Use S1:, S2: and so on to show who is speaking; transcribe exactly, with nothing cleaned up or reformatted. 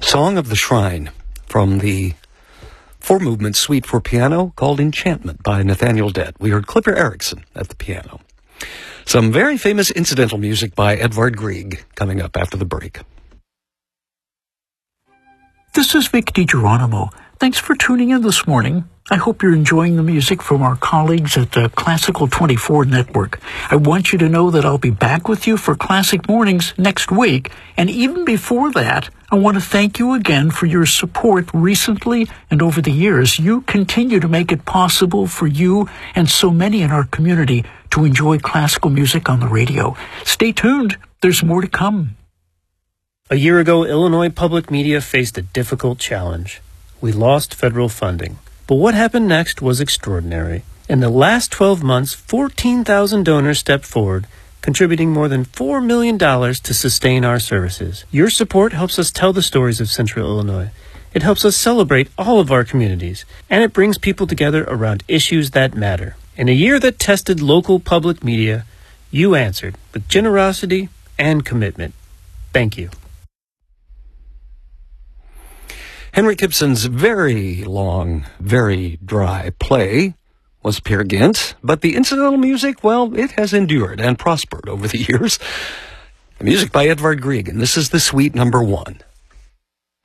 S1: Song of the Shrine from the four-movement suite for piano called Enchantment by Nathaniel Dett. We heard Clipper Erickson at the piano. Some very famous incidental music by Edvard Grieg coming up after the break.
S2: This is Vic DiGeronimo. Thanks for tuning in this morning. I hope you're enjoying the music from our colleagues at the Classical twenty-four Network. I want you to know that I'll be back with you for Classic Mornings next week. And even before that, I want to thank you again for your support recently and over the years. You continue to make it possible for you and so many in our community to enjoy classical music on the radio. Stay tuned. There's more to come.
S3: A year ago, Illinois public media faced a difficult challenge. We lost federal funding. But what happened next was extraordinary. In the last twelve months, fourteen thousand donors stepped forward, contributing more than four million dollars to sustain our services. Your support helps us tell the stories of Central Illinois. It helps us celebrate all of our communities, and it brings people together around issues that matter. In a year that tested local public media, you answered with generosity and commitment. Thank you.
S1: Henry Gibson's very long, very dry play was Peer Gynt, but the incidental music, well, it has endured and prospered over the years. The music by Edvard Grieg, and this is the suite number one.